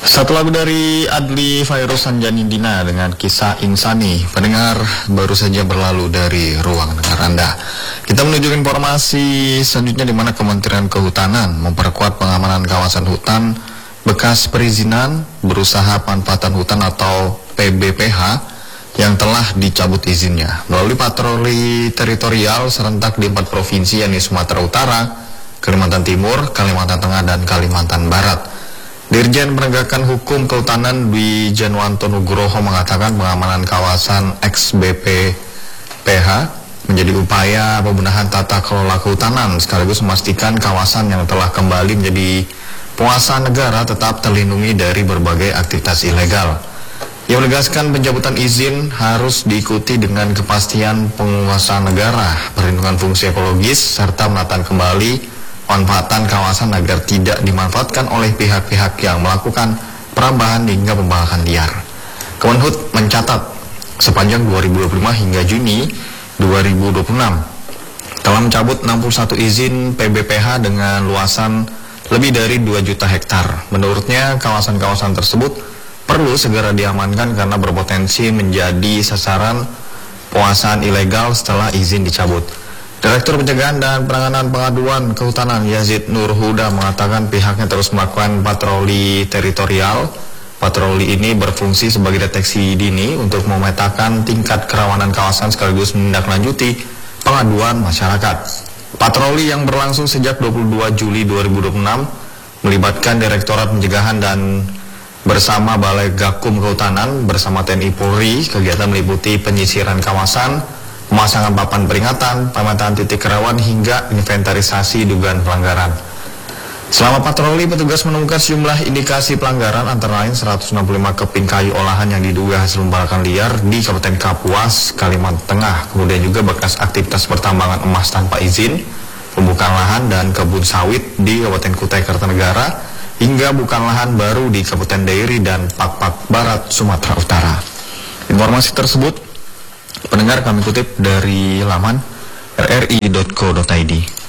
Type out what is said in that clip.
Satu lagu dari Adly Fairuz Anjani Dina dengan Kisah Insani. Pendengar, baru saja berlalu dari ruang dengar Anda. Kita menuju informasi selanjutnya, di mana Kementerian Kehutanan memperkuat pengamanan kawasan hutan bekas perizinan berusaha pemanfaatan hutan atau PBPH yang telah dicabut izinnya melalui patroli teritorial serentak di 4 provinsi, yakni Sumatera Utara, Kalimantan Timur, Kalimantan Tengah, dan Kalimantan Barat. Dirjen Penegakan Hukum Kehutanan Dwi Janwanto Nugroho mengatakan pengamanan kawasan ex-BPPH menjadi upaya pembenahan tata kelola kehutanan sekaligus memastikan kawasan yang telah kembali menjadi penguasaan negara tetap terlindungi dari berbagai aktivitas ilegal. Ia menegaskan pencabutan izin harus diikuti dengan kepastian penguasaan negara, perlindungan fungsi ekologis, serta menataan kembali manfaatan kawasan agar tidak dimanfaatkan oleh pihak-pihak yang melakukan perambahan hingga pembakaran liar. Kemenhub mencatat sepanjang 2025 hingga Juni 2026 telah mencabut 61 izin PBPH dengan luasan lebih dari 2 juta hektar. Menurutnya, kawasan-kawasan tersebut perlu segera diamankan karena berpotensi menjadi sasaran penguasaan ilegal setelah izin dicabut. Direktur Pencegahan dan Penanganan Pengaduan Kehutanan Yazid Nur Huda mengatakan pihaknya terus melakukan patroli teritorial. Patroli ini berfungsi sebagai deteksi dini untuk memetakan tingkat kerawanan kawasan sekaligus menindaklanjuti pengaduan masyarakat. Patroli yang berlangsung sejak 22 Juli 2026 melibatkan Direktorat Pencegahan dan bersama Balai Gakum Kehutanan bersama TNI Polri. Kegiatan meliputi penyisiran kawasan, pemasangan papan peringatan, pemetaan titik rawan, hingga inventarisasi dugaan pelanggaran. Selama patroli, petugas menemukan sejumlah indikasi pelanggaran, antara lain 165 keping kayu olahan yang diduga hasil pembakaran liar di Kabupaten Kapuas, Kalimantan Tengah. Kemudian juga bekas aktivitas pertambangan emas tanpa izin, pembukaan lahan dan kebun sawit di Kabupaten Kutai Kartanegara, hingga bukan lahan baru di Kabupaten Dairi dan Pakpak Barat, Sumatera Utara. Informasi tersebut pendengar kami kutip dari laman rri.co.id.